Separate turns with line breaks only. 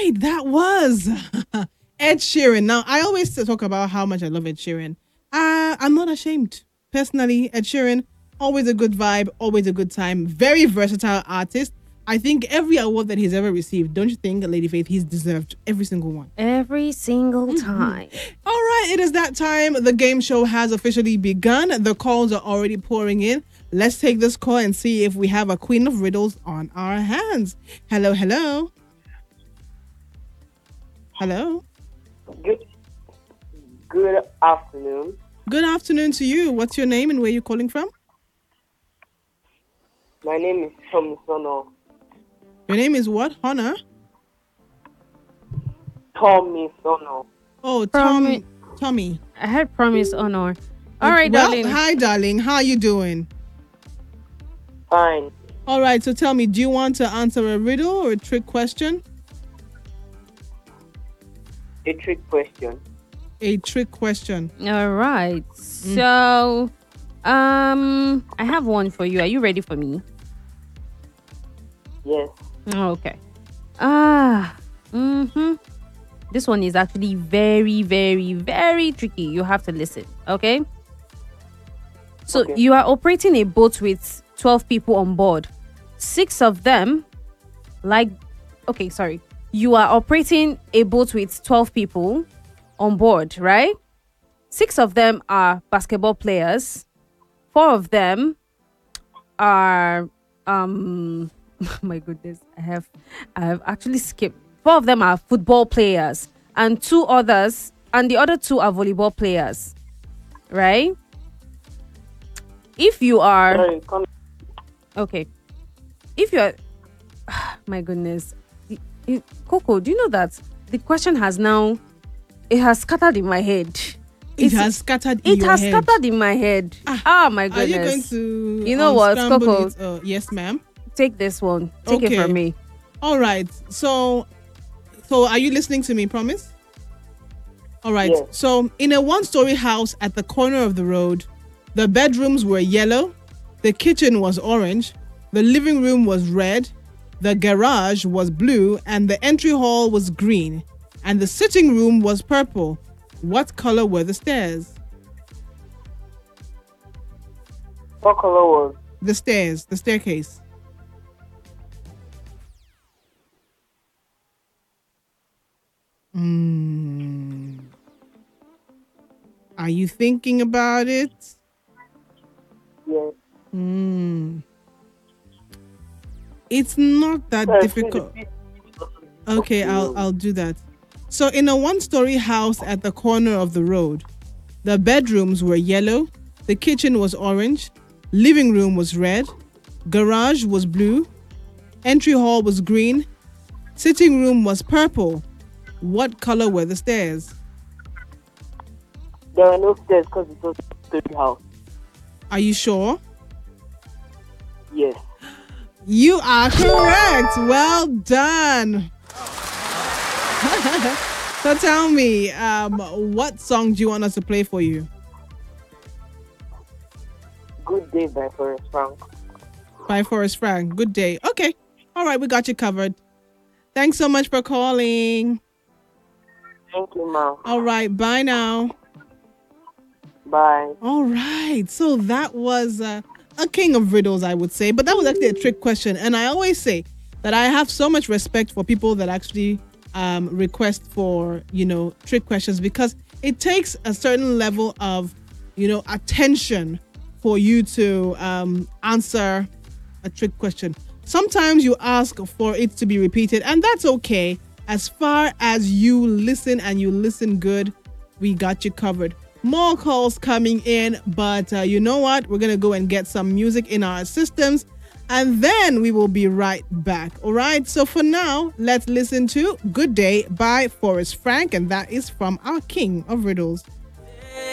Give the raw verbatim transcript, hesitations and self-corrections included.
right, that was Ed Sheeran. Now, I always talk about how much I love Ed Sheeran. Uh, I'm not ashamed. Personally, Ed Sheeran, always a good vibe, always a good time. Very versatile artist. I think every award that he's ever received, don't you think, Lady Faith, he's deserved every single one?
Every single time.
All right, it is that time. The game show has officially begun. The calls are already pouring in. Let's take this call and see if we have a queen of riddles on our hands. Hello, hello. Hello.
Good, good afternoon.
Good afternoon to you. What's your name and where you calling from?
My name is Tommy Sono.
Your name is what? Honor?
Tommy Sono.
Oh,
Promi-
Tom, Tommy.
I had promise honor. All right,
well,
darling.
Hi, darling. How are you doing?
Fine.
All right, so tell me, do you want to answer a riddle or a trick question?
A trick question.
A trick question.
All right. So, um, I have one for you. Are you ready for me?
Yes.
Okay. Ah. Mm-hmm. This one is actually very, very, very tricky. You have to listen. Okay. So
Okay.
you are operating a boat with twelve people on board. Six of them, like, okay, sorry. You are operating a boat with twelve people on board, right? Six of them are basketball players. Four of them are, um, my goodness, I have, I have actually skipped. Four of them are football players, and two others, and the other two are volleyball players, right? If you are
Sorry, come.
okay, if you are, my goodness, the- it- Coco, do you know that the question has now, it has scattered in my head.
It
It's-
has scattered in
It
your
has
head.
scattered in my head. Ah, my
Are
goodness.
you going to
You know what,
unscramble
Coco?
it? Uh, yes, ma'am.
Take this one. Take it
Okay.
from me.
All right. So, so are you listening to me? Promise. All right.
Yes.
So, in a one-story house at the corner of the road, the bedrooms were yellow, the kitchen was orange, the living room was red, the garage was blue, and the entry hall was green, and the sitting room was purple. What color were the stairs?
What color was?
The stairs, the staircase. Mm. Are you thinking about it?
Yes.
Mm. It's not that
Sorry,
difficult.
please repeat.
Okay, I'll I'll do that. So in a one-story house at the corner of the road, the bedrooms were yellow, the kitchen was orange, living room was red, garage was blue, entry hall was green, sitting room was purple. What color were the stairs?
There were no stairs because it was a story house.
Are you sure?
Yes.
You are correct. Well done. So tell me, um, what song do you want us to play for you?
Good day by Forrest Frank.
By Forrest Frank. Good day. Okay. All right, we got you covered. Thanks so much for calling.
Thank you, ma'am.
All right, bye now.
Bye.
All right. So that was uh, a king of riddles, I would say, but that was actually a trick question. And I always say that I have so much respect for people that actually um, request for, you know, trick questions, because it takes a certain level of, you know, attention for you to um, answer a trick question. Sometimes you ask for it to be repeated, and that's okay. As far as you listen and you listen good, we got you covered. More calls coming in, but uh, you know what? We're going to go and get some music in our systems, and then we will be right back. All right. So for now, let's listen to Good Day by Forrest Frank, and that is from our King of Riddles.